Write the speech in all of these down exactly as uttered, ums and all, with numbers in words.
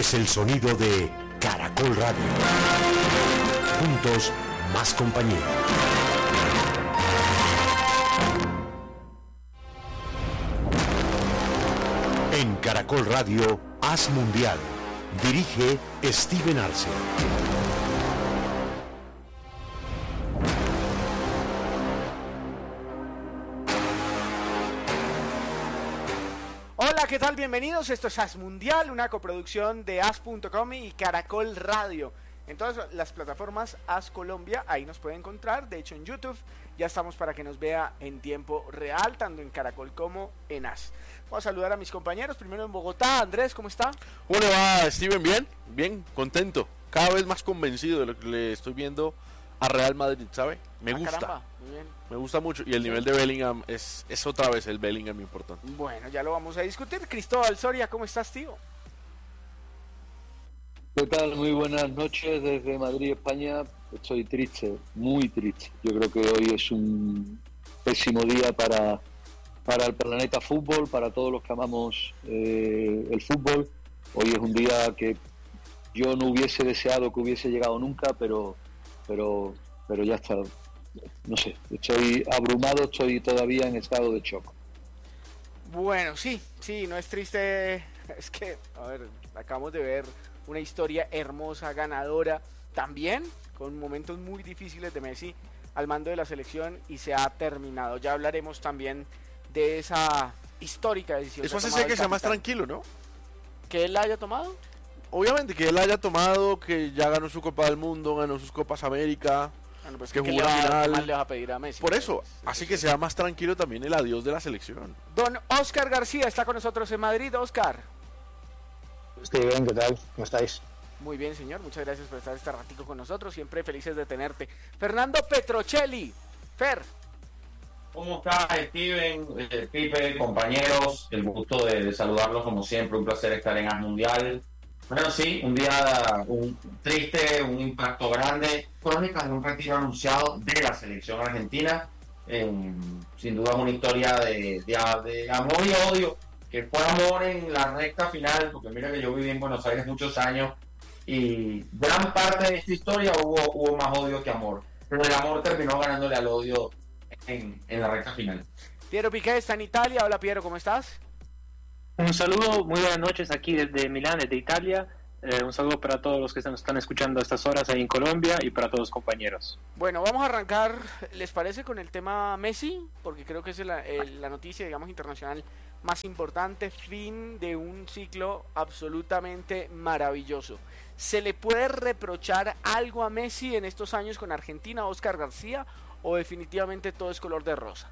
es el sonido de Caracol Radio. Juntos, más compañía. En Caracol Radio, Haz Mundial. Dirige Steven Arce. Hola, ¿qué tal? Bienvenidos. Esto es Haz Mundial, una coproducción de haz punto com y Caracol Radio. En todas las plataformas Haz Colombia, ahí nos puede encontrar. De hecho, en YouTube ya estamos para que nos vea en tiempo real, tanto en Caracol como en Haz. Vamos a saludar a mis compañeros. Primero en Bogotá, Andrés, ¿cómo está? ¿Cómo le va, Steven? Bien, bien, contento. Cada vez más convencido de lo que le estoy viendo a Real Madrid, ¿sabe? Me ah, gusta. Caramba, muy bien. Me gusta mucho. Y el Sí. nivel de Bellingham es, es otra vez el Bellingham importante. Bueno, ya lo vamos a discutir. Cristóbal Soria, ¿cómo estás, tío? ¿Qué tal? Muy buenas noches desde Madrid, España. Estoy triste, muy triste. Yo creo que hoy es un pésimo día para, para el planeta fútbol, para todos los que amamos eh, el fútbol. Hoy es un día que yo no hubiese deseado que hubiese llegado nunca, pero, pero, pero ya está. No sé, estoy abrumado, estoy todavía en estado de shock. Bueno, sí, sí, no es triste. Es que, a ver, acabamos de ver una historia hermosa, ganadora, también con momentos muy difíciles de Messi al mando de la selección y se ha terminado. Ya hablaremos también de esa histórica decisión. Eso que ha hace tomado ser que el sea más capitán. tranquilo, ¿no? ¿Que él la haya tomado? Obviamente que él haya tomado, que ya ganó su Copa del Mundo, ganó sus Copas América. Bueno, pues Que ¿qué jugó le la va- final. qué más le vas a pedir a Messi? Por eso, Pues, así que sea más tranquilo también el adiós de la selección. Don Oscar García está con nosotros en Madrid. Oscar. Estoy bien, ¿qué tal? ¿Cómo estáis? Muy bien, señor. Muchas gracias por estar este ratico con nosotros. Siempre felices de tenerte. Fernando Petrocelli. Fer. ¿Cómo estás, Steven, eh, Pipe, compañeros? El gusto de, de saludarlos como siempre, un placer estar en Haz Mundial. Bueno, sí, un día un, triste, un impacto grande. Crónicas de un retiro anunciado de la selección argentina. Eh, sin duda una historia de, de, de amor y odio, que fue amor en la recta final, porque mira que yo viví en Buenos Aires muchos años y gran parte de esta historia hubo, hubo más odio que amor. Pero el amor terminó ganándole al odio En, en la recta final. Piero Piqué está en Italia. Hola, Piero, ¿cómo estás? Un saludo, muy buenas noches aquí desde Milán, desde Italia. Eh, un saludo para todos los que nos están escuchando a estas horas ahí en Colombia y para todos los compañeros. Bueno, vamos a arrancar, ¿les parece, con el tema Messi? Porque creo que es la, el, la noticia, digamos, internacional más importante. Fin de un ciclo absolutamente maravilloso. ¿Se le puede reprochar algo a Messi en estos años con Argentina, Oscar García, o definitivamente todo es color de rosa?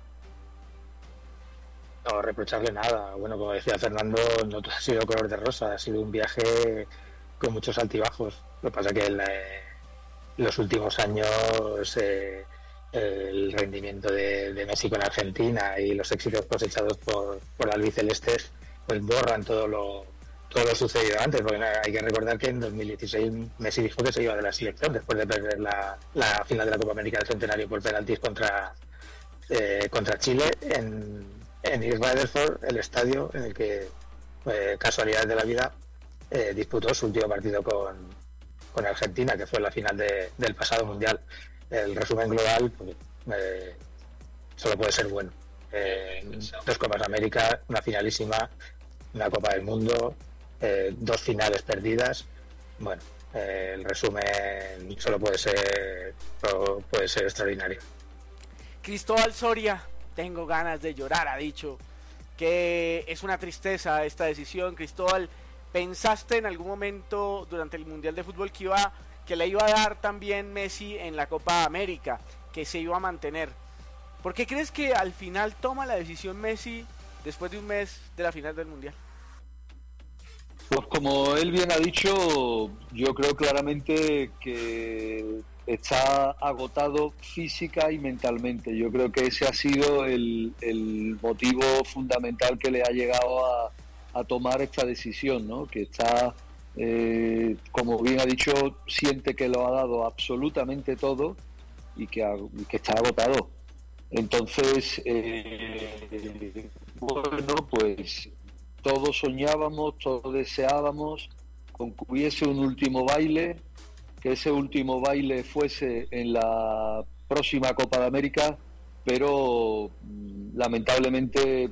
No reprocharle nada. Bueno, como decía Fernando, no todo ha sido color de rosa, ha sido un viaje con muchos altibajos. Lo que pasa es que en eh, los últimos años eh, el rendimiento de, de Messi con Argentina y los éxitos cosechados por, por albicelestes pues borran todo lo todo lo sucedido antes, porque no, hay que recordar que en dos mil dieciséis Messi dijo que se iba de la selección después de perder la, la final de la Copa América del Centenario por penaltis contra eh, contra Chile en, en East Rutherford, el estadio en el que, eh, casualidades de la vida, eh, disputó su último partido con, con Argentina, que fue la final de, del pasado Mundial. El resumen global pues, eh, solo puede ser bueno. Eh, dos Copas América, una finalísima, una Copa del Mundo, eh, dos finales perdidas. Bueno, eh, el resumen solo puede ser puede ser extraordinario. Cristóbal Soria, tengo ganas de llorar, ha dicho que es una tristeza esta decisión. Cristóbal, ¿pensaste en algún momento durante el Mundial de Fútbol que iba que le iba a dar también Messi en la Copa América, que se iba a mantener? ¿Por qué crees que al final toma la decisión Messi después de un mes de la final del Mundial? Pues como él bien ha dicho, yo creo claramente que está agotado física y mentalmente. Yo creo que ese ha sido el, el motivo fundamental que le ha llegado a, a tomar esta decisión, ¿no? Que está, eh, como bien ha dicho, siente que lo ha dado absolutamente todo y que, ha, que está agotado. Entonces, eh, bueno, pues todos soñábamos, todos deseábamos hubiese un último baile, que ese último baile fuese en la próxima Copa de América, pero lamentablemente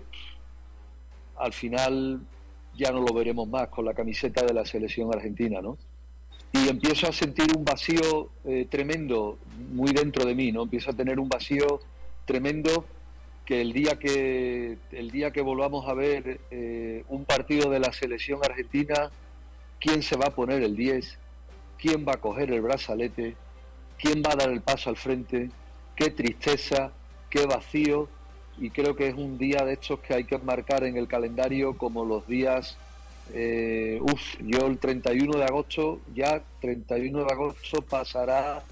al final ya no lo veremos más con la camiseta de la selección argentina, ¿no? Y empiezo a sentir un vacío eh, tremendo muy dentro de mí, ¿no? Empiezo a tener un vacío tremendo que el día que el día que volvamos a ver eh, un partido de la selección argentina, ¿quién se va a poner el diez? ¿Quién va a coger el brazalete? ¿Quién va a dar el paso al frente? Qué tristeza, qué vacío, y creo que es un día de estos que hay que marcar en el calendario como los días, eh, uff, yo el treinta y uno de agosto, ya treinta y uno de agosto pasará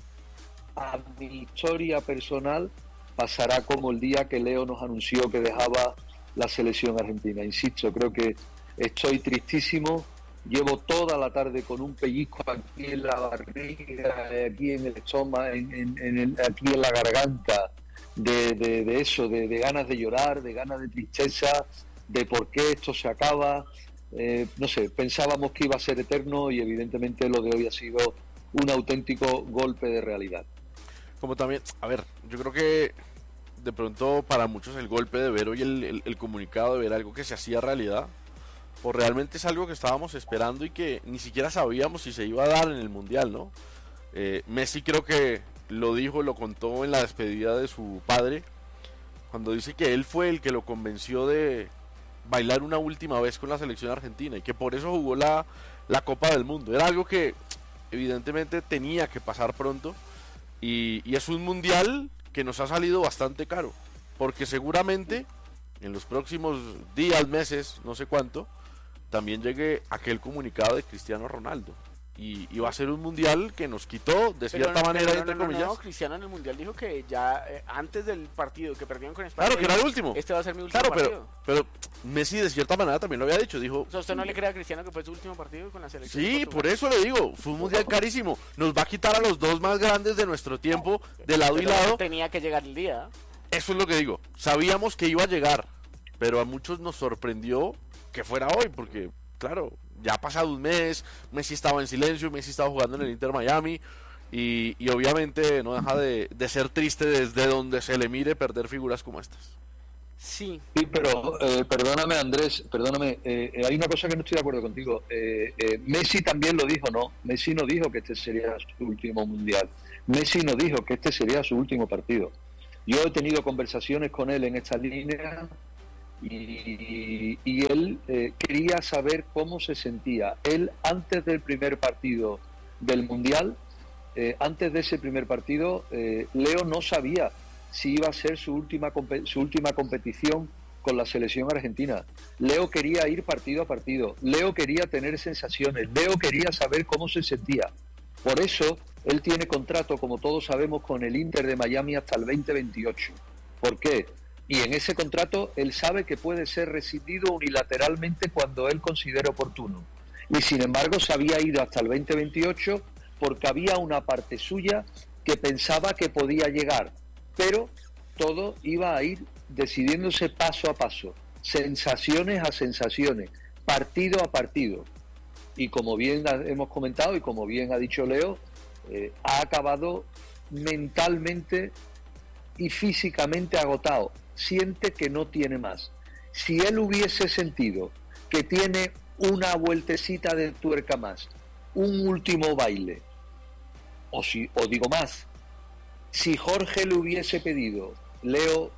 a mi historia personal, pasará como el día que Leo nos anunció que dejaba la selección argentina. Insisto, creo que estoy tristísimo, llevo toda la tarde con un pellizco aquí en la barriga, aquí en el estómago, en, en, en el, aquí en la garganta, de, de, de eso, de, de ganas de llorar, de ganas de tristeza, de por qué esto se acaba. Eh, no sé, pensábamos que iba a ser eterno y evidentemente lo de hoy ha sido un auténtico golpe de realidad. Como también, a ver, yo creo que de pronto para muchos el golpe de ver hoy el, el, el comunicado, de ver algo que se hacía realidad, pues realmente es algo que estábamos esperando y que ni siquiera sabíamos si se iba a dar en el Mundial, ¿no? Eh, Messi creo que lo dijo, lo contó en la despedida de su padre, cuando dice que él fue el que lo convenció de bailar una última vez con la selección argentina y que por eso jugó la, la Copa del Mundo. Era algo que evidentemente tenía que pasar pronto y, y es un Mundial que nos ha salido bastante caro, porque seguramente en los próximos días, meses, no sé cuánto, también llegue aquel comunicado de Cristiano Ronaldo. Y, y va a ser un mundial que nos quitó de cierta pero, manera, pero, entre no, no, comillas. No, Cristiano en el mundial dijo que ya eh, antes del partido que perdieron con España, claro, que era el último. Este va a ser mi último claro, partido. Pero, pero Messi de cierta manera también lo había dicho, dijo. O sea, ¿usted no le cree a Cristiano que fue su último partido con la selección? Sí, por eso le digo, fue un mundial carísimo. Nos va a quitar a los dos más grandes de nuestro tiempo, de lado y lado. Tenía que llegar el día. Eso es lo que digo. Sabíamos que iba a llegar, pero a muchos nos sorprendió que fuera hoy, porque claro, ya ha pasado un mes, Messi estaba en silencio, Messi estaba jugando en el Inter Miami y, y obviamente no deja de, de ser triste desde donde se le mire perder figuras como estas. Sí. Sí, pero eh, perdóname Andrés, perdóname, eh, eh, hay una cosa que no estoy de acuerdo contigo. Eh, eh, Messi también lo dijo, ¿no? Messi no dijo que este sería su último mundial. Messi no dijo que este sería su último partido. Yo he tenido conversaciones con él en esta línea y, y él eh, quería saber cómo se sentía. Él, antes del primer partido del mundial, eh, antes de ese primer partido, eh, Leo no sabía si iba a ser su última su última competición con la selección argentina. Leo quería ir partido a partido, Leo quería tener sensaciones, Leo quería saber cómo se sentía. Por eso él tiene contrato, como todos sabemos, con el Inter de Miami hasta el veinte veintiocho. ¿Por qué? Y en ese contrato él sabe que puede ser rescindido unilateralmente cuando él considere oportuno. Y sin embargo se había ido hasta el veinte veintiocho porque había una parte suya que pensaba que podía llegar, pero todo iba a ir decidiéndose paso a paso, sensaciones a sensaciones, partido a partido. Y como bien hemos comentado y como bien ha dicho Leo, eh, ha acabado mentalmente y físicamente agotado. Siente que no tiene más. Si él hubiese sentido que tiene una vueltecita de tuerca más, un último baile, o, si, o digo más, si Jorge le hubiese pedido, Leo,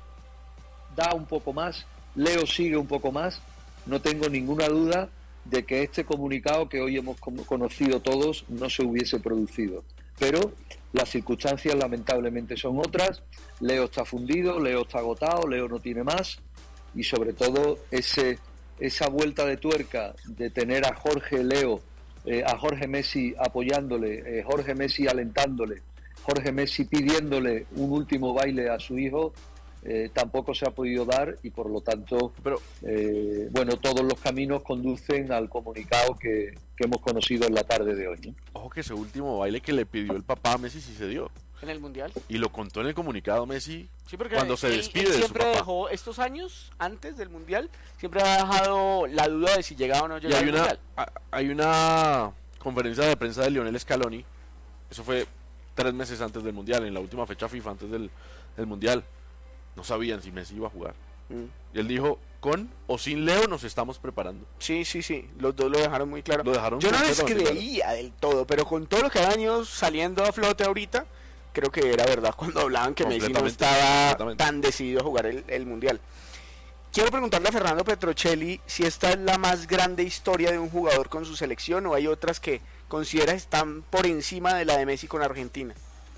da un poco más, Leo sigue un poco más, no tengo ninguna duda de que este comunicado que hoy hemos conocido todos no se hubiese producido. Pero las circunstancias lamentablemente son otras. Leo está fundido, Leo está agotado, Leo no tiene más, y sobre todo ese esa vuelta de tuerca de tener a Jorge Leo, eh, a Jorge Messi apoyándole, eh, Jorge Messi alentándole, Jorge Messi pidiéndole un último baile a su hijo, eh, tampoco se ha podido dar, y por lo tanto, Pero, eh, bueno, todos los caminos conducen al comunicado que, que hemos conocido en la tarde de hoy, ¿no? ojo que ese último baile que le pidió el papá a Messi sí se dio. En el mundial. Y lo contó en el comunicado Messi Sí, porque cuando se él- despide él de su siempre papá. dejó estos años antes del mundial, siempre ha dejado la duda de si llegaba o no Y llegaba hay al una, mundial. a- hay una conferencia de prensa de Lionel Scaloni, eso fue tres meses antes del Mundial, en la última fecha FIFA antes del, del Mundial, no sabían si Messi iba a jugar. Mm. Y él dijo, con o sin Leo nos estamos preparando. Sí, sí, sí, los dos lo dejaron muy claro. Lo dejaron Yo no les completamente creía claro. del todo, pero con todo lo que han ido saliendo a flote ahorita, creo que era verdad cuando hablaban que Messi no estaba tan decidido a jugar el, el Mundial. Quiero preguntarle a Fernando Petrocelli si esta es la más grande historia de un jugador con su selección o hay otras que consideras están por encima de la de Messi con Argentina.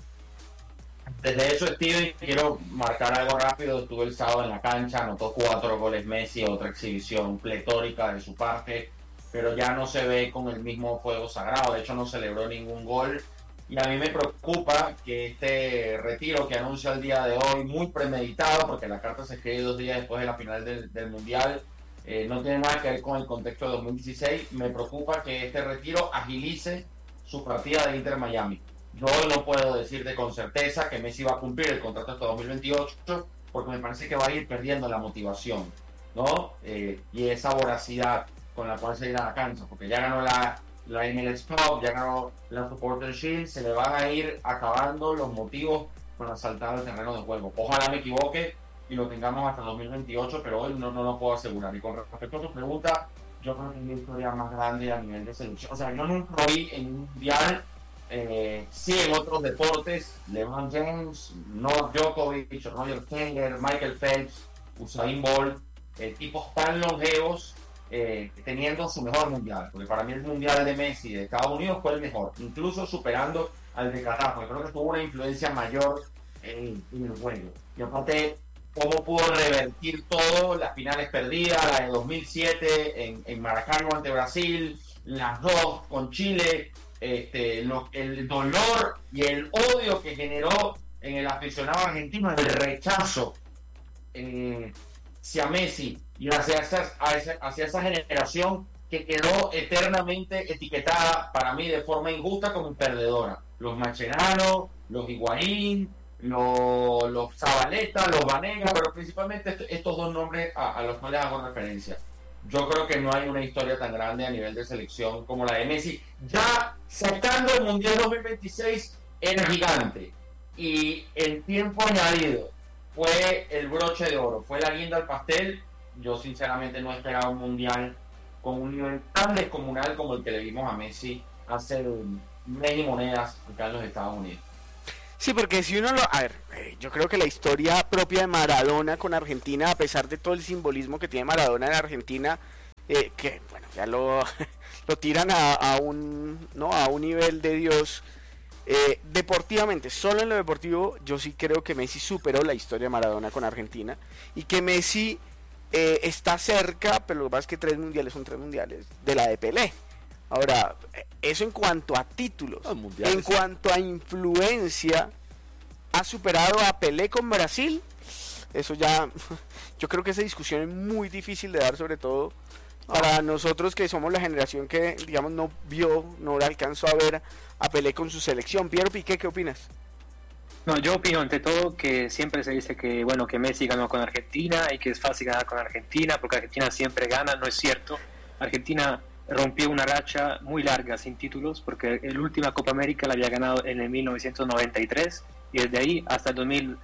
Desde eso, Steven, quiero marcar algo rápido. Estuve el sábado en la cancha, anotó cuatro goles Messi, otra exhibición pletórica de su parte, pero ya no se ve con el mismo fuego sagrado. De hecho, no celebró ningún gol. Y a mí me preocupa que este retiro que anuncia el día de hoy, muy premeditado, porque la carta se escribe dos días después de la final del, del Mundial, eh, no tiene nada que ver con el contexto de dos mil dieciséis. Me preocupa que este retiro agilice su partida de Inter Miami. Yo hoy no puedo decirte con certeza que Messi va a cumplir el contrato hasta dos mil veintiocho, porque me parece que va a ir perdiendo la motivación, ¿no? Eh, y esa voracidad con la cual se irá a la cancha, porque ya ganó la... la M L S Cup, ya ganó la Supporters Shield, se le van a ir acabando los motivos para saltar al terreno de juego. Ojalá me equivoque y lo tengamos hasta dos mil veintiocho, pero hoy no, no lo puedo asegurar. Y con respecto a tu pregunta, yo creo que es la historia más grande a nivel de selección. O sea, yo nunca vi en un mundial, eh, sí en otros deportes, LeBron James, Novak Djokovic, Roger Federer, Michael Phelps, Usain Bolt, eh, tipos tan longevos, Eh, teniendo su mejor mundial, porque para mí el mundial de Messi de Estados Unidos fue el mejor, incluso superando al de Qatar, porque creo que tuvo una influencia mayor en, en el juego. Y aparte, cómo pudo revertir todo, las finales perdidas, la de dos mil siete en, en Maracaibo ante Brasil, las dos con Chile, este, lo, el dolor y el odio que generó en el aficionado argentino, el rechazo eh, hacia Messi y hacia esa, hacia esa generación que quedó eternamente etiquetada para mí de forma injusta como perdedora. Los Mascherano, los Higuaín, los, los Zabaleta, los Vanega, pero principalmente est estos dos nombres a, a los cuales hago referencia. Yo creo que no hay una historia tan grande a nivel de selección como la de Messi. Ya sacando el Mundial dos mil veintiséis era gigante y el tiempo añadido fue el broche de oro, fue la guinda al pastel. Yo sinceramente no esperaba un mundial con un nivel tan descomunal como el que le vimos a Messi hace un mes y monedas acá en los Estados Unidos. Sí, porque si uno lo... A ver, eh, yo creo que la historia propia de Maradona con Argentina, a pesar de todo el simbolismo que tiene Maradona en Argentina, eh, que bueno, ya lo, lo tiran a, a un no a un nivel de Dios. Eh, deportivamente, solo en lo deportivo, yo sí creo que Messi superó la historia de Maradona con Argentina y que Messi eh, está cerca, pero lo que pasa es que tres mundiales son tres mundiales de la de Pelé. Ahora, eso en cuanto a títulos, en cuanto a influencia, ha superado a Pelé con Brasil. Eso ya, yo creo que esa discusión es muy difícil de dar, sobre todo para nosotros que somos la generación que, digamos, no vio, no alcanzó a ver a Pelé con su selección. Piero Piqué, ¿qué opinas? No, yo opino ante todo que siempre se dice que bueno que Messi ganó con Argentina y que es fácil ganar con Argentina porque Argentina siempre gana. No es cierto. Argentina rompió una racha muy larga sin títulos porque la última Copa América la había ganado en el mil novecientos noventa y tres y desde ahí hasta el dos mil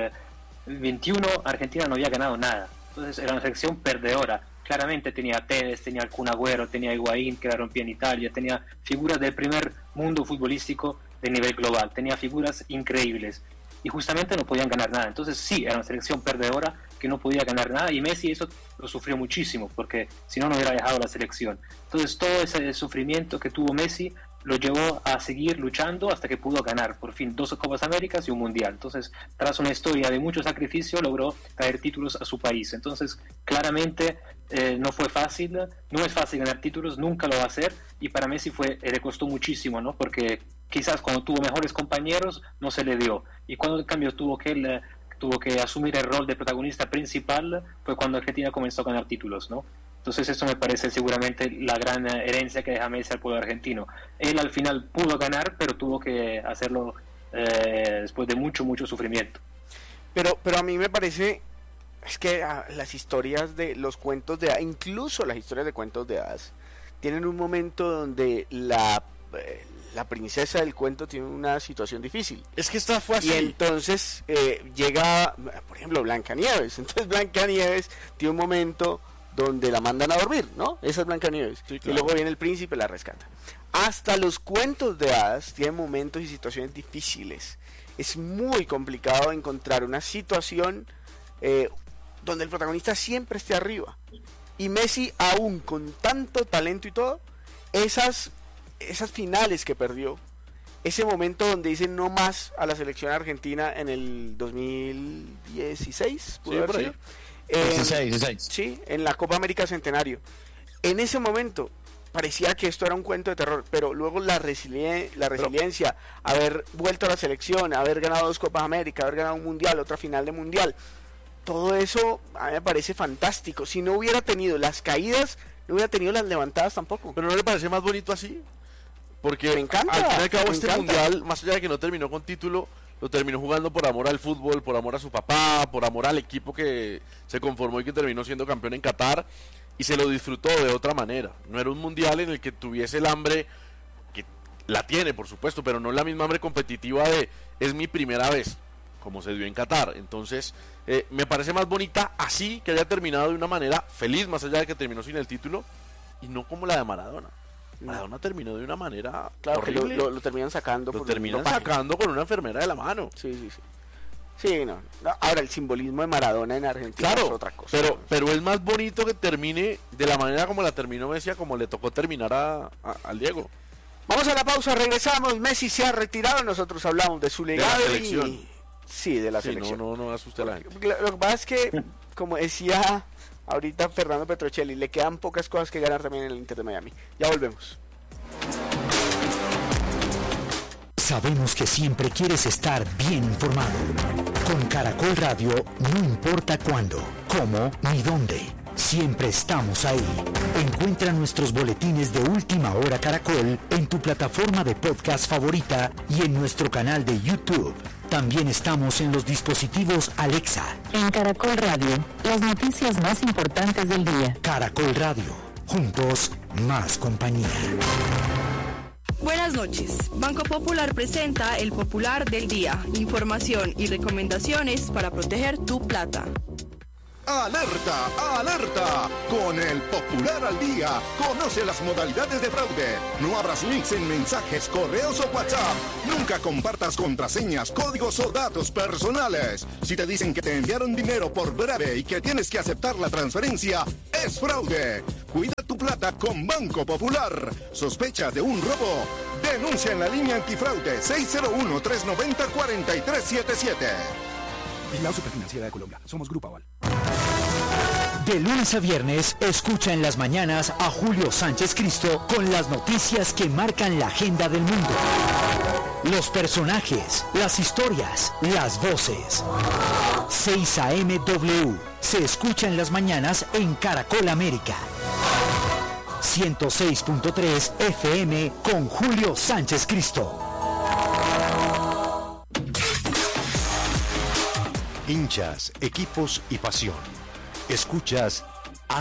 veintiuno Argentina no había ganado nada. Entonces era una selección perdedora. Claramente tenía a Tevez, tenía al Kun Agüero, tenía a Higuaín que la rompía en Italia, tenía figuras del primer mundo futbolístico de nivel global, tenía figuras increíbles y justamente no podían ganar nada. Entonces sí, era una selección perdedora que no podía ganar nada y Messi eso lo sufrió muchísimo porque si no, no hubiera dejado la selección. Entonces todo ese sufrimiento que tuvo Messi lo llevó a seguir luchando hasta que pudo ganar por fin dos Copas Américas y un Mundial. Entonces, tras una historia de mucho sacrificio, logró traer títulos a su país. Entonces, claramente eh, no fue fácil, no es fácil ganar títulos, nunca lo va a hacer, y para Messi fue, eh, le costó muchísimo, ¿no? Porque quizás cuando tuvo mejores compañeros no se le dio, y cuando en cambio tuvo que, él, tuvo que asumir el rol de protagonista principal, fue cuando Argentina comenzó a ganar títulos, ¿no? Entonces eso me parece seguramente la gran herencia que deja Messi al pueblo argentino. Él al final pudo ganar, pero tuvo que hacerlo eh, después de mucho, mucho sufrimiento. Pero, pero a mí me parece, es que ah, las historias de los cuentos de hadas, incluso las historias de cuentos de hadas, tienen un momento donde la eh, la princesa del cuento tiene una situación difícil. Es que esta fue así. Y entonces eh, llega, por ejemplo, Blancanieves. Entonces Blancanieves tiene un momento donde la mandan a dormir, ¿no? Esa es Blancanieves. Sí, claro. Y luego viene el príncipe y la rescata. Hasta los cuentos de hadas tienen momentos y situaciones difíciles. Es muy complicado encontrar una situación eh, donde el protagonista siempre esté arriba. Y Messi, aún con tanto talento y todo, esas, esas finales que perdió, ese momento donde dice no más a la selección argentina en el dos mil dieciséis, ¿pudo Sí, haber por ahí. sido? Eh, dieciséis, dieciséis. Sí, en la Copa América Centenario. En ese momento parecía que esto era un cuento de terror, pero luego la, resilien- la resiliencia, haber vuelto a la selección, haber ganado dos Copas América, haber ganado un Mundial, otra final de Mundial, todo eso a mí me parece fantástico. Si no hubiera tenido las caídas, no hubiera tenido las levantadas tampoco. Pero ¿no le parece más bonito así? Porque Me encanta, al fin y al cabo me este encanta. mundial, más allá de que no terminó con título, lo terminó jugando por amor al fútbol, por amor a su papá, por amor al equipo que se conformó y que terminó siendo campeón en Qatar, y se lo disfrutó de otra manera. No era un mundial en el que tuviese el hambre, que la tiene por supuesto, pero no la misma hambre competitiva de es mi primera vez, como se dio en Qatar. Entonces eh, me parece más bonita así, que haya terminado de una manera feliz, más allá de que terminó sin el título, y no como la de Maradona. Maradona terminó de una manera Claro que lo, horrible. lo, lo terminan sacando. Lo por terminan dopaje. sacando con una enfermera de la mano. Sí, sí, sí. Sí, no. no. Ahora, el simbolismo de Maradona en Argentina Claro, es otra cosa. pero, pero es más bonito que termine de la manera como la terminó Messi, a como le tocó terminar a, a- al Diego. Vamos a la pausa, regresamos. Messi se ha retirado, nosotros hablamos de su legado selección. y... Sí, de la Sí, selección. no, no, no asuste a la gente. Lo, lo que pasa es que, como decía ahorita Fernando Petrocelli, le quedan pocas cosas que ganar también en el Inter de Miami. Ya volvemos. Sabemos que siempre quieres estar bien informado. Con Caracol Radio, no importa cuándo, cómo ni dónde, siempre estamos ahí. Encuentra nuestros boletines de Última Hora Caracol en tu plataforma de podcast favorita y en nuestro canal de YouTube. También estamos en los dispositivos Alexa. En Caracol Radio, las noticias más importantes del día. Caracol Radio, juntos, más compañía. Buenas noches. Banco Popular presenta el Popular del Día. Información y recomendaciones para proteger tu plata. ¡Alerta! ¡Alerta! Con el Popular al Día, conoce las modalidades de fraude. No abras links en mensajes, correos o WhatsApp. Nunca compartas contraseñas, códigos o datos personales. Si te dicen que te enviaron dinero por breve y que tienes que aceptar la transferencia, es fraude. Cuida tu plata con Banco Popular. ¿Sospechas de un robo? Denuncia en la línea antifraude seis cero uno, tres nueve cero, cuatro tres siete siete. Vigilado Superfinanciera de Colombia. Somos Grupo Aval. De lunes a viernes, escucha en las mañanas a Julio Sánchez Cristo con las noticias que marcan la agenda del mundo. Los personajes, las historias, las voces. seis A M W se escucha en las mañanas en Caracol América. ciento seis punto tres F M con Julio Sánchez Cristo. Hinchas, equipos y pasión. Escuchas a...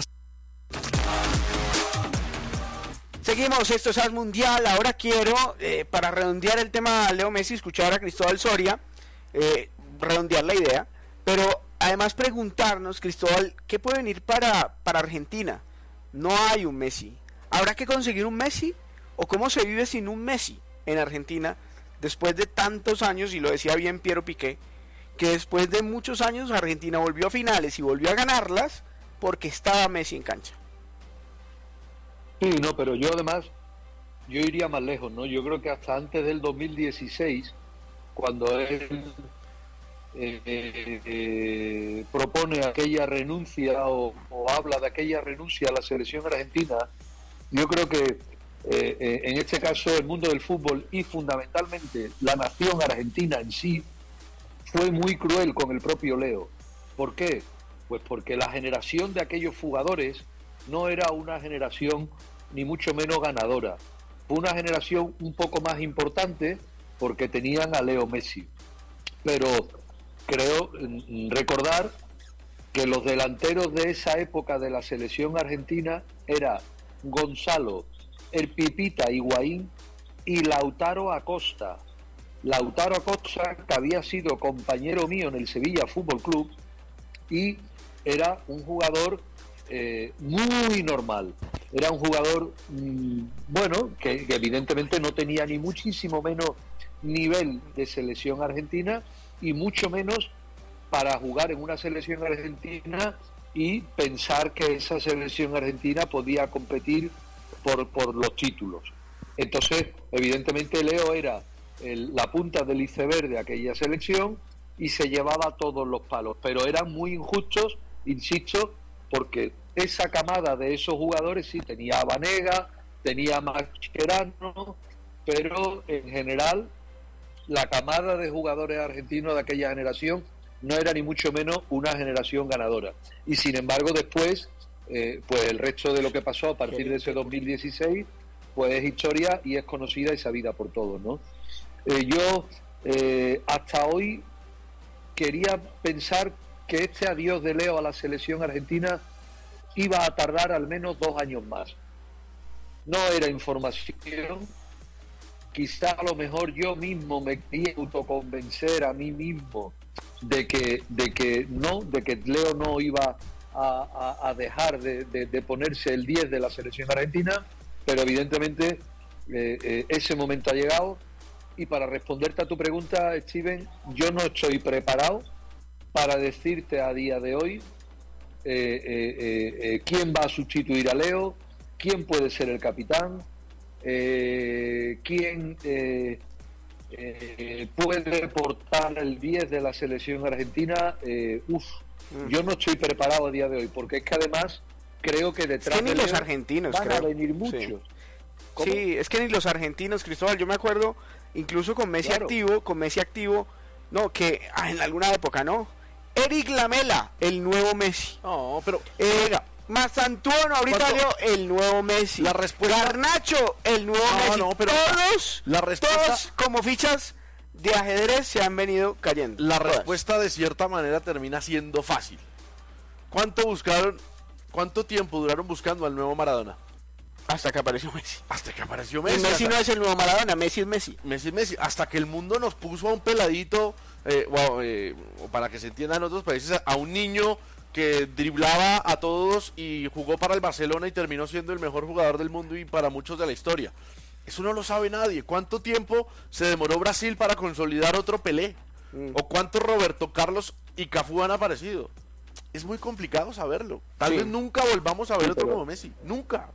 Seguimos, esto es As Mundial. Ahora quiero, eh, para redondear el tema de Leo Messi, escuchar a Cristóbal Soria, eh, redondear la idea, pero además preguntarnos, Cristóbal, ¿qué puede venir para, para Argentina? No hay un Messi. ¿Habrá que conseguir un Messi? ¿O cómo se vive sin un Messi en Argentina después de tantos años? Y lo decía bien Piero Piqué, que después de muchos años Argentina volvió a finales y volvió a ganarlas porque estaba Messi en cancha. Sí, no, pero yo además, yo iría más lejos, ¿no? Yo creo que hasta antes del dos mil dieciséis, cuando él eh, eh, eh, propone aquella renuncia o, o habla de aquella renuncia a la selección argentina, yo creo que eh, eh, en este caso el mundo del fútbol y fundamentalmente la nación argentina en sí fue muy cruel con el propio Leo. ¿Por qué? Pues porque la generación de aquellos jugadores no era una generación ni mucho menos ganadora. Fue una generación un poco más importante porque tenían a Leo Messi. Pero creo recordar que los delanteros de esa época de la selección argentina era Gonzalo, el Pipita Higuaín y Lautaro Acosta. Lautaro Acosta, que había sido compañero mío en el Sevilla Fútbol Club y era un jugador eh, muy normal. Era un jugador, mmm, bueno, que, que evidentemente no tenía ni muchísimo menos nivel de selección argentina y mucho menos para jugar en una selección argentina y pensar que esa selección argentina podía competir por, por los títulos. Entonces, evidentemente Leo era el, la punta del iceberg de aquella selección y se llevaba todos los palos, pero eran muy injustos, insisto, porque esa camada de esos jugadores sí tenía a Banega, tenía a Mascherano, pero en general la camada de jugadores argentinos de aquella generación no era ni mucho menos una generación ganadora. Y sin embargo después, eh, pues el resto de lo que pasó a partir de ese dos mil dieciséis, pues es historia y es conocida y sabida por todos, ¿no? Eh, yo eh, hasta hoy quería pensar que este adiós de Leo a la selección argentina iba a tardar al menos dos años más. No era información. Quizá a lo mejor yo mismo me quería autoconvencer a mí mismo de que, de que no, de que Leo no iba a, a, a dejar de, de, de ponerse el diez de la selección argentina, pero evidentemente eh, eh, ese momento ha llegado. Y para responderte a tu pregunta, Steven, yo no estoy preparado para decirte a día de hoy eh, eh, eh, eh, quién va a sustituir a Leo, quién puede ser el capitán, eh, quién eh, eh, puede portar el diez de la selección argentina. Eh, uf, mm. Yo no estoy preparado a día de hoy, porque es que además creo que detrás es que ni de los Leo argentinos van creo. a venir muchos. Sí. Sí, es que ni los argentinos, Cristóbal, yo me acuerdo incluso con Messi claro. activo, con Messi activo, no, que ah, en alguna época, ¿no? Eric Lamela, el nuevo Messi. No, pero eh, Mastantuono, ahorita Leo, el nuevo Messi. La respuesta... Garnacho, el nuevo no, Messi. No, pero todos, la respuesta... todos como fichas de ajedrez se han venido cayendo. La todas. respuesta de cierta manera termina siendo fácil. ¿Cuánto buscaron, cuánto tiempo duraron buscando al nuevo Maradona? Hasta que apareció Messi. Hasta que apareció Messi. Y Messi hasta... no es el nuevo Maradona, Messi es Messi. Messi es Messi. Hasta que el mundo nos puso a un peladito, eh, wow, eh, para que se entienda en otros países, a un niño que driblaba a todos y jugó para el Barcelona y terminó siendo el mejor jugador del mundo y para muchos de la historia. Eso no lo sabe nadie. ¿Cuánto tiempo se demoró Brasil para consolidar otro Pelé? Mm. ¿O cuántos Roberto Carlos y Cafú han aparecido? Es muy complicado saberlo. Tal sí. vez nunca volvamos a ver sí, otro pero... como Messi. Nunca.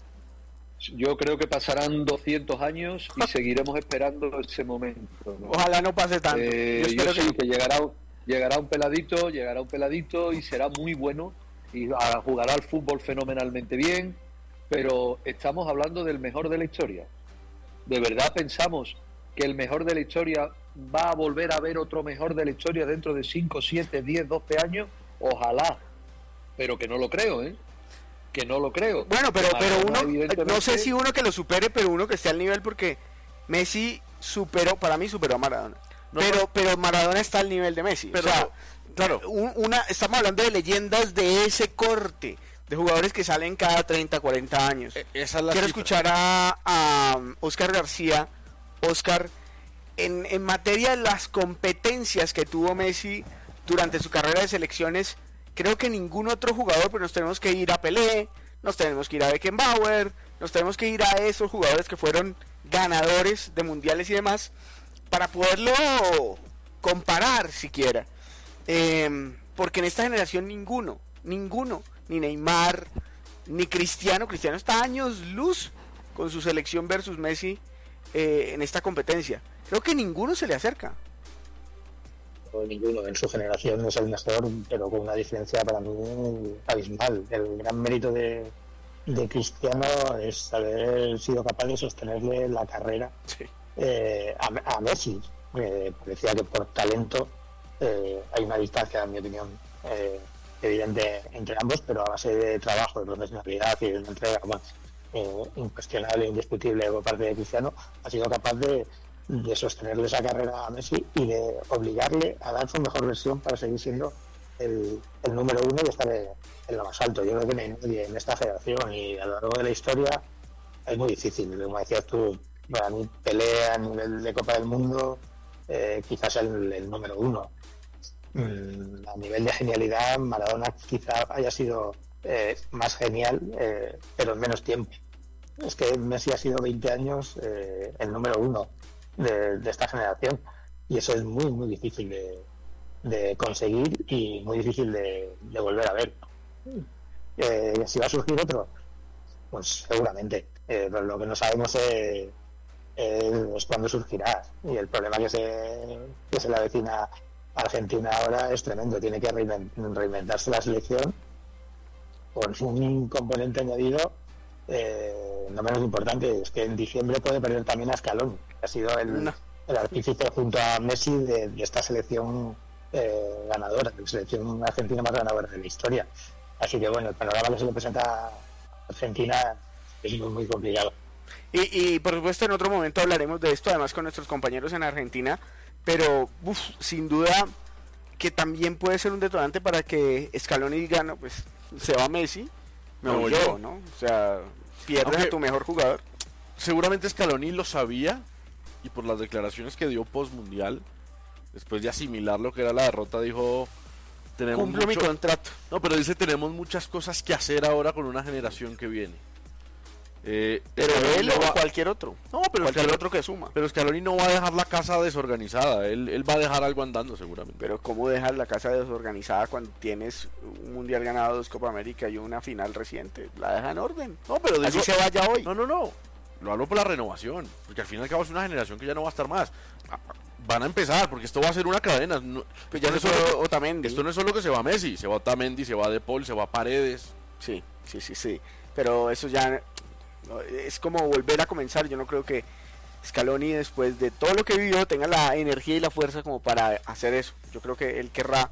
Yo creo que pasarán doscientos años y seguiremos esperando ese momento, ¿no? Ojalá no pase tanto. Eh, yo yo sí que, que llegará, llegará un peladito, llegará un peladito y será muy bueno y jugará al fútbol fenomenalmente bien, pero estamos hablando del mejor de la historia. ¿De verdad pensamos que el mejor de la historia va a volver a ver otro mejor de la historia dentro de cinco, siete, diez, doce años? Ojalá, pero que no lo creo, ¿eh? Que no lo creo. Bueno, pero pero uno, no sé si uno que lo supere, pero uno que esté al nivel, porque Messi superó, para mí superó a Maradona. No, pero pero Maradona está al nivel de Messi. Pero, o sea, claro, una, estamos hablando de leyendas de ese corte, de jugadores que salen cada treinta, cuarenta años. Esa es la Quiero cifra. escuchar a, a Oscar García. Oscar, en, en materia de las competencias que tuvo Messi durante su carrera de selecciones, creo que ningún otro jugador, pero nos tenemos que ir a Pelé, nos tenemos que ir a Beckenbauer, nos tenemos que ir a esos jugadores que fueron ganadores de mundiales y demás, para poderlo comparar siquiera. Eh, porque en esta generación ninguno, ninguno, ni Neymar, ni Cristiano, Cristiano está a años luz con su selección versus Messi eh, en esta competencia. Creo que ninguno se le acerca. Ninguno en su generación es el mejor, pero con una diferencia para mí abismal. El gran mérito de, de Cristiano es haber sido capaz de sostenerle la carrera sí. eh, a, a Messi. Eh, parecía que por talento eh, hay una distancia, en mi opinión, eh, evidente entre ambos, pero a base de trabajo, de profesionalidad y de una entrega más eh, incuestionable e indiscutible por parte de Cristiano, ha sido capaz de de sostenerle esa carrera a Messi y de obligarle a dar su mejor versión para seguir siendo el, el número uno y estar en lo más alto. Yo creo que no hay nadie en esta generación y a lo largo de la historia es muy difícil, como decías tú, para mí Pelé a nivel de Copa del Mundo eh, quizás el, el número uno. Mm, a nivel de genialidad, Maradona quizá haya sido eh, más genial, eh, pero en menos tiempo. Es que Messi ha sido veinte años eh, el número uno de, de esta generación, y eso es muy, muy difícil de, de conseguir y muy difícil de, de volver a ver. Eh, si va a surgir otro, pues seguramente, eh, pero lo que no sabemos es, es cuándo surgirá, y el problema que se, que se le avecina a Argentina ahora es tremendo. Tiene que reinventarse la selección con un componente añadido eh, no menos importante, es que en diciembre puede perder también a Scaloni, que ha sido el, no. el artífice junto a Messi de, de esta selección eh, ganadora, la selección argentina más ganadora de la historia. Así que bueno, el panorama que se le presenta a Argentina es muy, muy complicado. Y, y por supuesto en otro momento hablaremos de esto, además con nuestros compañeros en Argentina, pero uf, sin duda que también puede ser un detonante para que Scaloni diga, no, pues se va Messi, me voy yo, ¿no? O sea, pierdes Aunque, a tu mejor jugador. Seguramente Scaloni lo sabía, y por las declaraciones que dio post mundial, después de asimilar lo que era la derrota, dijo: tenemos cumplo mucho... mi contrato. No, pero dice, tenemos muchas cosas que hacer ahora con una generación que viene. Eh, pero él va... o cualquier otro. No, pero cualquier Scaloni, otro que suma. Pero Scaloni no va a dejar la casa desorganizada. Él, él va a dejar algo andando seguramente. Pero ¿cómo dejas la casa desorganizada cuando tienes un mundial ganado, dos Copa América y una final reciente? La deja en orden. No, pero digo, así se vaya hoy. No, no, no. Lo hablo por la renovación, porque al fin y al cabo es una generación que ya no va a estar más. Van a empezar, porque esto va a ser una cadena. No, pues ya no es solo Otamendi. Esto no es solo que se va Messi, se va Otamendi, se va De Paul, se va Paredes. Sí, sí, sí, sí. Pero eso ya es como volver a comenzar. Yo no creo que Scaloni, después de todo lo que vivió, tenga la energía y la fuerza como para hacer eso. Yo creo que él querrá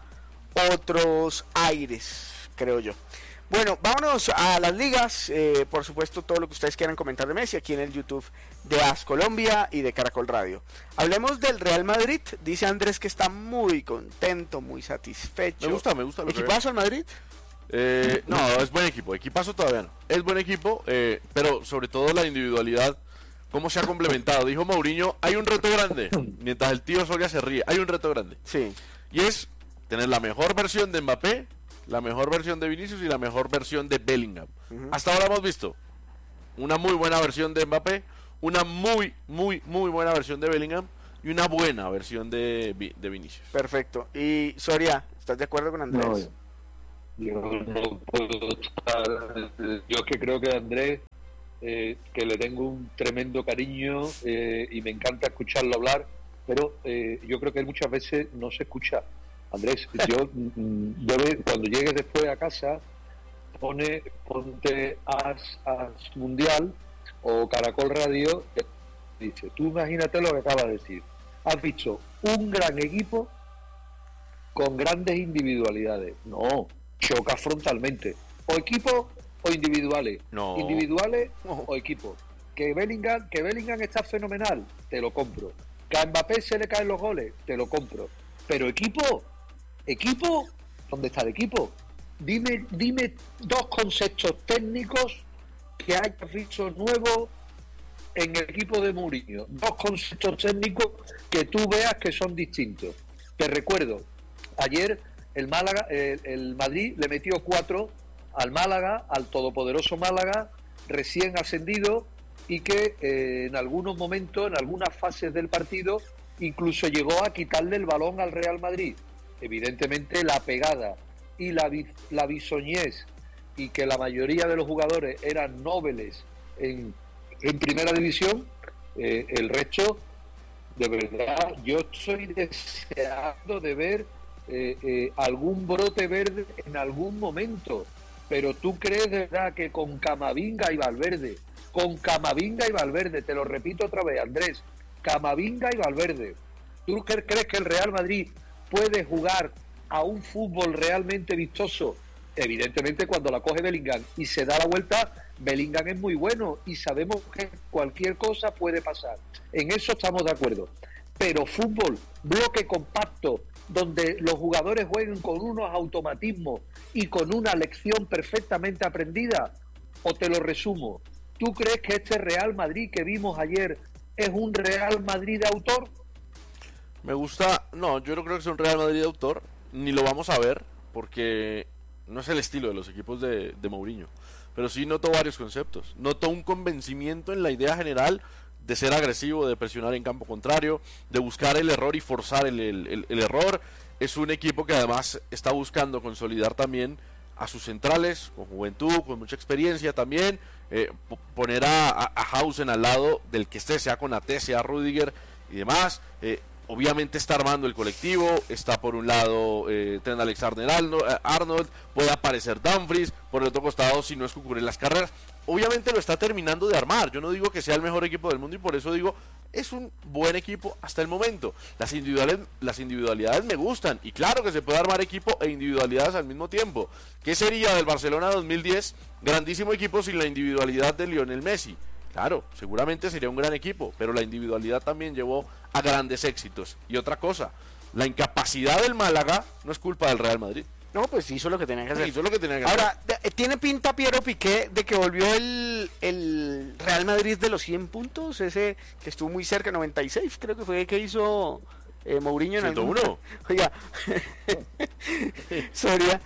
otros aires, creo yo. Bueno, vámonos a las ligas. Eh, por supuesto, todo lo que ustedes quieran comentar de Messi aquí en el YouTube de A S Colombia y de Caracol Radio. Hablemos del Real Madrid. Dice Andrés que está muy contento, muy satisfecho. Me gusta, me gusta. ¿Equipazo al Madrid? Eh, no, es buen equipo. Equipazo todavía no. Es buen equipo, eh, pero sobre todo la individualidad, cómo se ha complementado. Dijo Mourinho, hay un reto grande. Mientras el tío Soria se ríe, hay un reto grande. Sí. Y es tener la mejor versión de Mbappé, la mejor versión de Vinicius y la mejor versión de Bellingham. Uh-huh. Hasta ahora hemos visto una muy buena versión de Mbappé, una muy, muy, muy buena versión de Bellingham y una buena versión de, de Vinicius. Perfecto. Y Soria, ¿estás de acuerdo con Andrés? No, yo no puedo estar... Yo es que creo que Andrés, eh, que le tengo un tremendo cariño eh, y me encanta escucharlo hablar, pero eh, yo creo que él muchas veces no se escucha. Andrés, yo, yo cuando llegues después a casa, pone, ponte As, As Mundial o Caracol Radio, dice, tú imagínate lo que acabas de decir. Has visto un gran equipo con grandes individualidades. No, choca frontalmente. O equipo o individuales. No. Individuales o equipos. Que Bellingham, que Bellingham está fenomenal, te lo compro. Que a Mbappé se le caen los goles, te lo compro. Pero equipo... ¿Equipo? ¿Dónde está el equipo? Dime, dime dos conceptos técnicos que hayas visto nuevos en el equipo de Mourinho. Dos conceptos técnicos que tú veas que son distintos. Te recuerdo, ayer el Málaga, el, el Madrid le metió cuatro al Málaga, al todopoderoso Málaga, recién ascendido, y que eh, en algunos momentos, en algunas fases del partido, incluso llegó a quitarle el balón al Real Madrid. Evidentemente la pegada y la, la bisoñez, y que la mayoría de los jugadores eran nobles en, en primera división, eh, el resto, de verdad, yo estoy deseando de ver eh, eh, algún brote verde en algún momento. Pero tú crees de verdad que con Camavinga y Valverde, con Camavinga y Valverde, te lo repito otra vez, Andrés, Camavinga y Valverde, ¿tú crees que el Real Madrid puede jugar a un fútbol realmente vistoso? Evidentemente cuando la coge Bellingham y se da la vuelta, Bellingham es muy bueno y sabemos que cualquier cosa puede pasar. En eso estamos de acuerdo. Pero fútbol, bloque compacto, donde los jugadores jueguen con unos automatismos y con una lección perfectamente aprendida, o te lo resumo, ¿tú crees que este Real Madrid que vimos ayer es un Real Madrid de autor? Me gusta, no, yo no creo que sea un Real Madrid de autor, ni lo vamos a ver, porque no es el estilo de los equipos de, de Mourinho, pero sí noto varios conceptos. Noto un convencimiento en la idea general de ser agresivo, de presionar en campo contrario, de buscar el error y forzar el, el, el, el error. Es un equipo que además está buscando consolidar también a sus centrales, con juventud, con mucha experiencia también, eh, poner a, a, a Hausen al lado del que esté, sea con A T, sea Rüdiger y demás. eh, Obviamente está armando el colectivo, está por un lado eh, Trent Alexander-Arnold, puede aparecer Dumfries, por el otro costado si no es Cucurella las carreras. Obviamente lo está terminando de armar, yo no digo que sea el mejor equipo del mundo y por eso digo, es un buen equipo hasta el momento. Las individualidades, las individualidades me gustan y claro que se puede armar equipo e individualidades al mismo tiempo. ¿Qué sería del Barcelona dos mil diez? Grandísimo equipo sin la individualidad de Lionel Messi. Claro, seguramente sería un gran equipo, pero la individualidad también llevó a grandes éxitos. Y otra cosa, la incapacidad del Málaga no es culpa del Real Madrid. No, pues hizo lo que tenía que hacer. Hizo lo que tenía que Ahora, hacer. de- ¿tiene pinta Piero Piqué de que volvió el, el Real Madrid de los cien puntos? Ese que estuvo muy cerca, noventa y seis, creo que fue que hizo eh, Mourinho en ciento algún- uno. Oiga, Soria.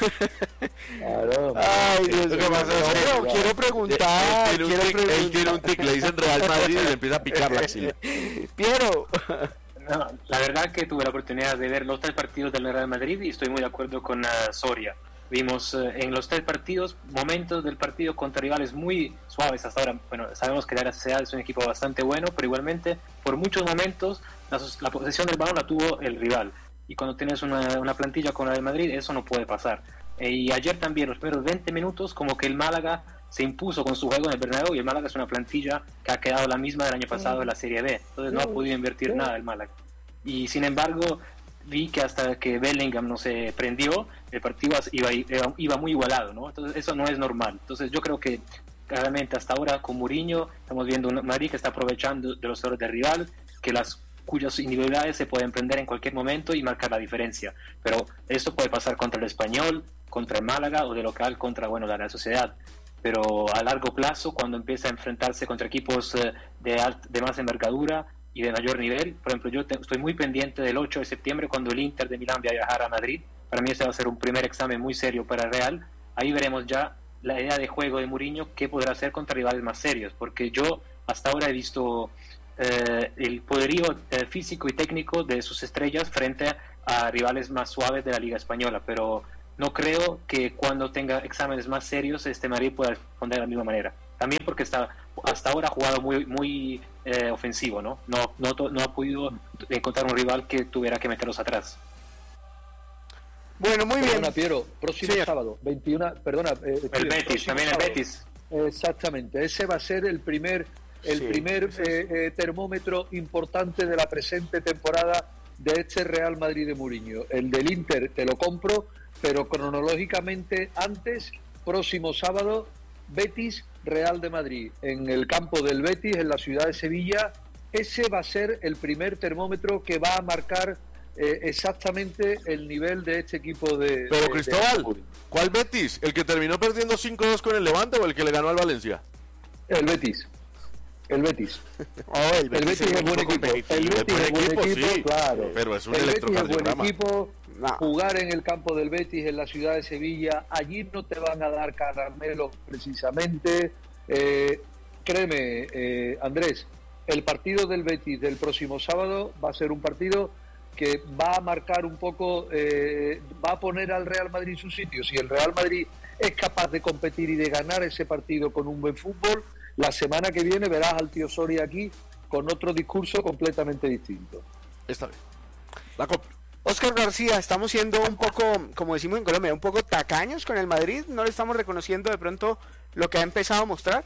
Claro. Ay, Dios Lo que mío. pasa es que- No, quiero preguntar. Él tiene un quiero tic- él preguntar. tiene un tic, le dicen Real Madrid y le empieza a picar la axila. Piero. No, la verdad que tuve la oportunidad de ver los tres partidos del Real Madrid y estoy muy de acuerdo con uh, Soria. Vimos uh, en los tres partidos momentos del partido contra rivales muy suaves hasta ahora. Bueno, sabemos que la Real Sociedad es un equipo bastante bueno, pero igualmente por muchos momentos la, la posesión del balón la tuvo el rival. Y cuando tienes una, una plantilla con la de Madrid, eso no puede pasar. Eh, y ayer también, los primeros veinte minutos, como que el Málaga se impuso con su juego en el Bernabéu, y el Málaga es una plantilla que ha quedado la misma del año pasado en la Serie B, entonces no ha podido invertir nada el Málaga. Y sin embargo, vi que hasta que Bellingham no se prendió, el partido iba, iba, iba muy igualado, ¿no? Entonces eso no es normal. Entonces yo creo que claramente hasta ahora con Mourinho estamos viendo un Madrid que está aprovechando de los errores del rival, que las cuyas individualidades se pueden prender en cualquier momento y marcar la diferencia. Pero esto puede pasar contra el Español, contra el Málaga o de local contra, bueno, la Real Sociedad. Pero a largo plazo, cuando empieza a enfrentarse contra equipos eh, de, alt, de más envergadura y de mayor nivel, por ejemplo, yo te, estoy muy pendiente del ocho de septiembre cuando el Inter de Milán va a viajar a Madrid. Para mí ese va a ser un primer examen muy serio para el Real. Ahí veremos ya la idea de juego de Mourinho, qué podrá hacer contra rivales más serios, porque yo hasta ahora he visto eh, el poderío eh, físico y técnico de sus estrellas frente a rivales más suaves de la Liga Española, pero no creo que cuando tenga exámenes más serios este Madrid pueda responder de la misma manera. También porque está, hasta ahora ha jugado muy muy eh, ofensivo, ¿no? No, no no ha podido encontrar un rival que tuviera que meterlos atrás. Bueno, muy bien. Perdona, Piero, próximo Sí. sábado, veintiuno, perdona. Eh, El Piero, Betis, próximo también el sábado. Betis. Exactamente, ese va a ser el primer el Sí, primer eso es. eh, eh, termómetro importante de la presente temporada de este Real Madrid de Mourinho. El del Inter te lo compro, pero cronológicamente antes, próximo sábado, Betis Real de Madrid, en el campo del Betis, en la ciudad de Sevilla. Ese va a ser el primer termómetro que va a marcar eh, exactamente el nivel de este equipo de... Pero de- Cristóbal, de- ¿cuál Betis? ¿El que terminó perdiendo cinco dos con el Levante o el que le ganó al Valencia? El Betis. El Betis. Oh, el El Betis es buen equipo. El Betis es buen equipo, sí, claro. pero es un El Betis es buen electrocardiograma. equipo. No. Jugar en el campo del Betis en la ciudad de Sevilla, allí no te van a dar caramelos precisamente. Eh, créeme, eh, Andrés, el partido del Betis del próximo sábado va a ser un partido que va a marcar un poco, eh, va a poner al Real Madrid en su sitio. Si el Real Madrid es capaz de competir y de ganar ese partido con un buen fútbol, la semana que viene verás al tío Soria aquí con otro discurso completamente distinto. Está bien. La compro. Oscar García, estamos siendo un poco, como decimos en Colombia, un poco tacaños con el Madrid. ¿No le estamos reconociendo de pronto lo que ha empezado a mostrar?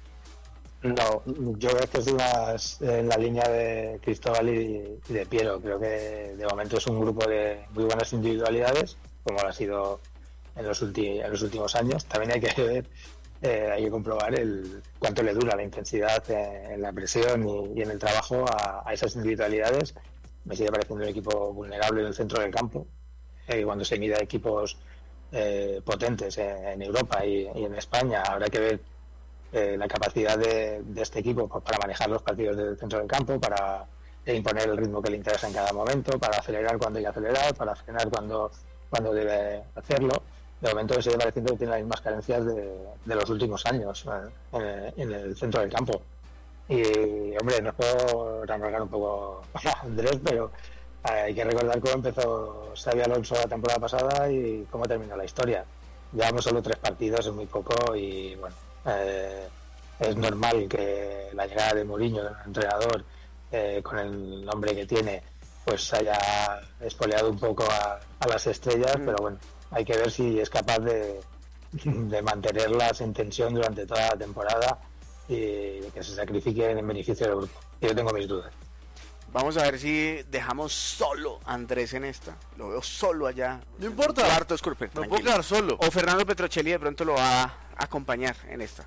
No, yo creo que es más en la línea de Cristóbal y, y de Piero. Creo que de momento es un grupo de muy buenas individualidades, como lo ha sido en los, ulti- en los últimos años. También hay que ver, eh, hay que comprobar el cuánto le dura la intensidad en, en la presión y, y en el trabajo a, a esas individualidades. Me sigue pareciendo un equipo vulnerable en el centro del campo. Eh, cuando se mide a equipos eh, potentes en, en Europa y, y en España, habrá que ver eh, la capacidad de, de este equipo pues, para manejar los partidos del centro del campo, para imponer el ritmo que le interesa en cada momento, para acelerar cuando hay que acelerar, para frenar cuando, cuando debe hacerlo. De momento me sigue pareciendo que tiene las mismas carencias de, de los últimos años eh, en, en el centro del campo. Y, hombre, no puedo remarcar un poco a Andrés, pero hay que recordar cómo empezó Xabi Alonso la temporada pasada y cómo terminó la historia. Llevamos solo tres partidos, es muy poco y, bueno, eh, es normal que la llegada de Mourinho, de un entrenador eh, con el nombre que tiene, pues haya espoleado un poco a, a las estrellas, mm. pero bueno, hay que ver si es capaz de, de mantenerlas en tensión durante toda la temporada y de que se sacrifiquen en beneficio del grupo. Yo tengo mis dudas. Vamos a ver si dejamos solo a Andrés en esta. Lo veo solo allá. No importa. Cuarto, disculpe, no puedo quedar solo. O Fernando Petrocelli de pronto lo va a acompañar en esta.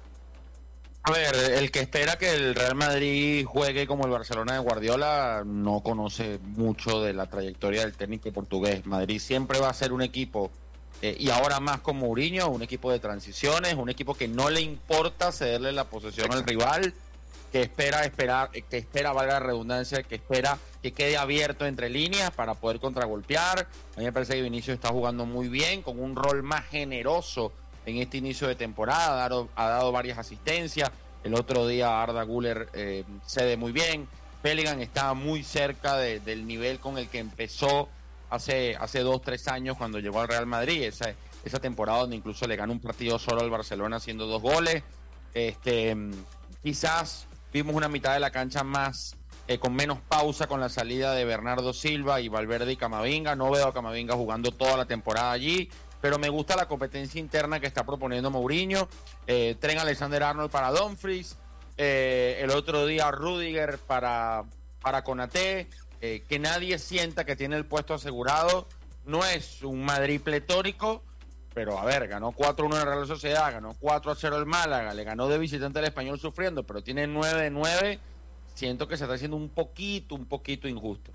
A ver, el que espera que el Real Madrid juegue como el Barcelona de Guardiola no conoce mucho de la trayectoria del técnico portugués. Madrid siempre va a ser un equipo, eh, y ahora más con Mourinho, un equipo de transiciones, un equipo que no le importa cederle la posesión Exacto. al rival, que espera, esperar, que espera, valga la redundancia, que espera que quede abierto entre líneas para poder contragolpear. A mí me parece que Vinicius está jugando muy bien, con un rol más generoso en este inicio de temporada, ha dado, ha dado varias asistencias. El otro día Arda Güler eh, cede muy bien. Bellingham está muy cerca de, del nivel con el que empezó hace, hace dos, tres años cuando llegó al Real Madrid. Esa, esa temporada donde incluso le ganó un partido solo al Barcelona haciendo dos goles. Este, quizás vimos una mitad de la cancha más eh, con menos pausa con la salida de Bernardo Silva y Valverde y Camavinga. No veo a Camavinga jugando toda la temporada allí, pero me gusta la competencia interna que está proponiendo Mourinho. Eh, Trent Alexander-Arnold para Dumfries, eh, el otro día Rudiger para, para Konaté, eh, que nadie sienta que tiene el puesto asegurado. No es un Madrid pletórico, pero a ver, ganó cuatro uno en Real Sociedad, ganó cuatro a cero el Málaga, le ganó de visitante al Español sufriendo, pero tiene nueve de nueve. Siento que se está haciendo un poquito, un poquito injusto.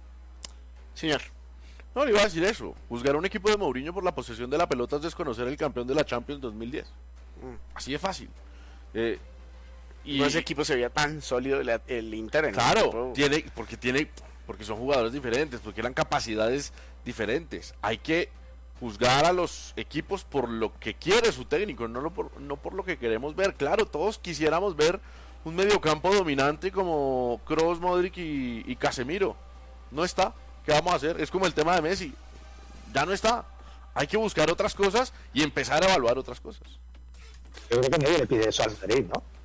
Señor. No, le iba a decir eso. Juzgar a un equipo de Mourinho por la posesión de la pelota es desconocer el campeón de la Champions dos mil diez. Mm. Así de fácil. Eh, y no, ese equipo se veía tan sólido el, el Inter. En claro, el tiene, porque tiene, porque son jugadores diferentes, porque eran capacidades diferentes. Hay que juzgar a los equipos por lo que quiere su técnico, no, lo por, no por lo que queremos ver. Claro, todos quisiéramos ver un mediocampo dominante como Kroos, Modric y, y Casemiro. No está. ¿Qué vamos a hacer? Es como el tema de Messi. Ya no está. Hay que buscar otras cosas y empezar a evaluar otras cosas. Yo creo que nadie le pide eso al Madrid, ¿no?